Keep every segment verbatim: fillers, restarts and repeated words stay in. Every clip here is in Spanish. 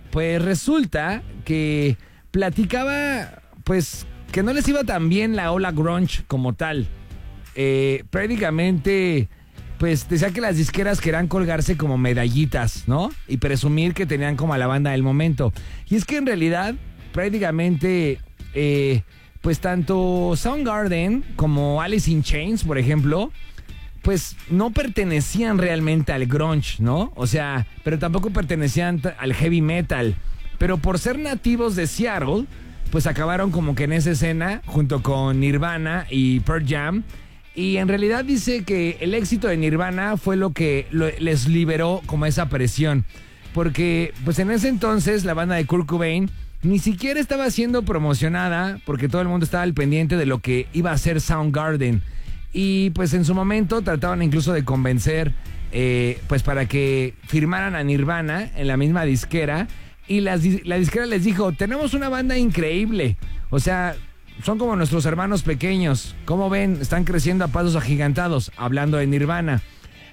pues resulta que platicaba, pues, que no les iba tan bien la ola grunge como tal. Eh, prácticamente, pues, decía que las disqueras querían colgarse como medallitas, ¿no? Y presumir que tenían como a la banda del momento. Y es que en realidad, prácticamente, eh, pues, tanto Soundgarden como Alice in Chains, por ejemplo, pues no pertenecían realmente al grunge, ¿no? O sea, pero tampoco pertenecían al heavy metal. Pero por ser nativos de Seattle, pues acabaron como que en esa escena junto con Nirvana y Pearl Jam. Y en realidad dice que el éxito de Nirvana fue lo que lo, les liberó como esa presión. Porque pues en ese entonces la banda de Kurt Cobain ni siquiera estaba siendo promocionada porque todo el mundo estaba al pendiente de lo que iba a ser Soundgarden. Y pues en su momento trataban incluso de convencer eh, pues para que firmaran a Nirvana en la misma disquera. Y las, la disquera les dijo, tenemos una banda increíble. O sea, son como nuestros hermanos pequeños. ¿Cómo ven? Están creciendo a pasos agigantados, hablando de Nirvana.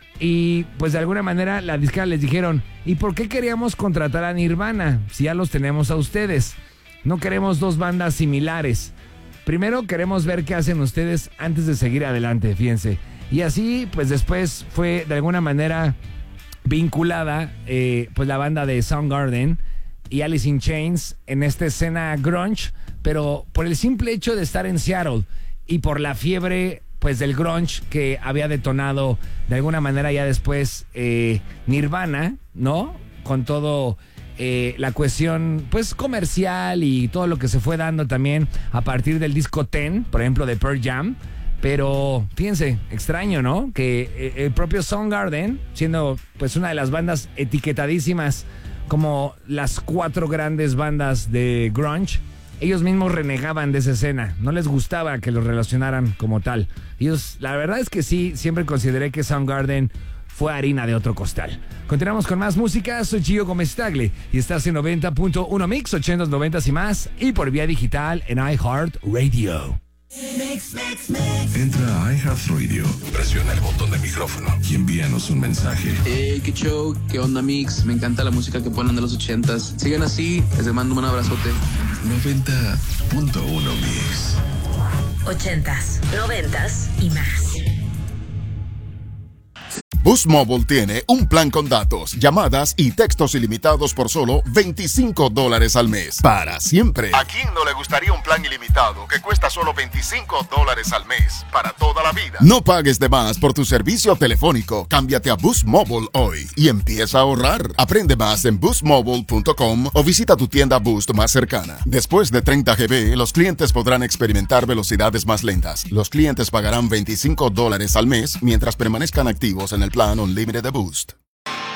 Y pues de alguna manera la disquera les dijeron, ¿y por qué queríamos contratar a Nirvana si ya los tenemos a ustedes? No queremos dos bandas similares. Primero queremos ver qué hacen ustedes antes de seguir adelante, fíjense. Y así, pues después fue de alguna manera vinculada eh, pues la banda de Soundgarden y Alice in Chains en esta escena grunge, pero por el simple hecho de estar en Seattle y por la fiebre pues del grunge que había detonado de alguna manera ya después eh, Nirvana, ¿no? Con todo... Eh, la cuestión pues comercial y todo lo que se fue dando también a partir del disco diez, por ejemplo de Pearl Jam. Pero fíjense, extraño, ¿no? Que eh, el propio Soundgarden, siendo pues una de las bandas etiquetadísimas como las cuatro grandes bandas de grunge, ellos mismos renegaban de esa escena, no les gustaba que los relacionaran como tal. Ellos, la verdad es que sí, siempre consideré que Soundgarden fue harina de otro costal. Continuamos con más música. Soy Gio Gómez Tagle y estás en noventa punto uno Mix, ochentas, noventas y más, y por vía digital en iHeartRadio. Mix, mix, mix. Entra a iHeartRadio, presiona el botón de micrófono y envíanos un mensaje. Hey, qué show, qué onda Mix, me encanta la música que ponen de los ochentas. Sigan así, les mando un abrazote. noventa punto uno Mix. Ochentas, noventas y más. Boost Mobile tiene un plan con datos, llamadas y textos ilimitados por solo veinticinco dólares al mes. Para siempre. ¿A quién no le gustaría un plan ilimitado que cuesta solo veinticinco dólares al mes? Para toda la vida. No pagues de más por tu servicio telefónico. Cámbiate a Boost Mobile hoy y empieza a ahorrar. Aprende más en boost mobile punto com o visita tu tienda Boost más cercana. Después de treinta gigabytes, los clientes podrán experimentar velocidades más lentas. Los clientes pagarán veinticinco dólares al mes mientras permanezcan activos en el plan Unlimited de Boost.